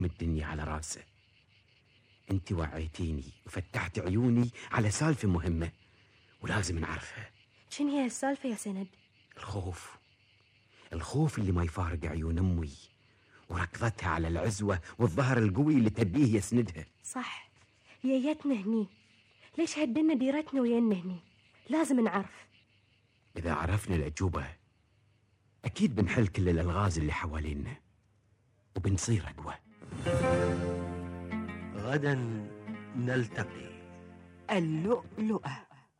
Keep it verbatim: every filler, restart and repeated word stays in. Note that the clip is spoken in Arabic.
من الدنيا على راسه. انت وعيتيني وفتحت عيوني على سالفة مهمة ولازم نعرفها. شنو هي السالفة يا سند؟ الخوف الخوف اللي ما يفارق عيون أمي وركضتها على العزوة والظهر القوي اللي تبيه يسندها. صح، يايتنا هني، ليش هدنا ديرتنا ويانا هني؟ لازم نعرف. إذا عرفنا الأجوبة أكيد بنحل كل الألغاز اللي حوالينا وبنصير أقوى. غدا نلتقي. اللؤلؤة.